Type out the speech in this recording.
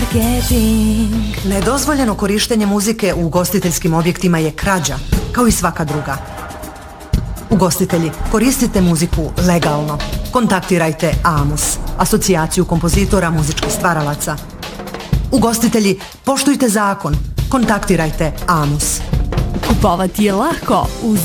marketing. Nedozvoljeno korištenje muzike u ugostiteljskim objektima je krađa, kao i svaka druga. Ugostitelji, koristite muziku legalno. Kontaktirajte AMUS, Asocijaciju kompozitora muzičkih stvaralaca. Ugostitelji, poštujte zakon. Kontaktirajte AMUS. Kupovati je lako uz